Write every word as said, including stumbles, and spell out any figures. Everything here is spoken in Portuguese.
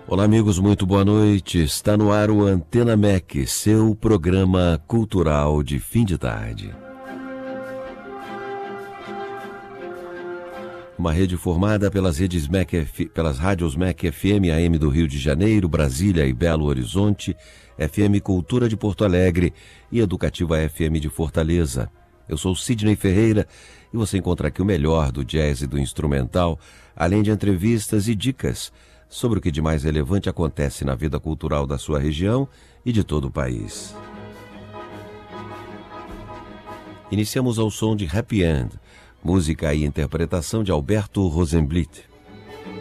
Olá, amigos, muito boa noite. Está no ar o Antena M E C, seu programa cultural de fim de tarde. Uma rede formada pelas redes M E C, pelas rádios M E C F M A M do Rio de Janeiro, Brasília e Belo Horizonte, F M Cultura de Porto Alegre e Educativa F M de Fortaleza. Eu sou Sidney Ferreira e você encontra aqui o melhor do jazz e do instrumental, além de entrevistas e dicas sobre o que de mais relevante acontece na vida cultural da sua região e de todo o país. Iniciamos ao som de Happy End, música e interpretação de Alberto Rosenblit.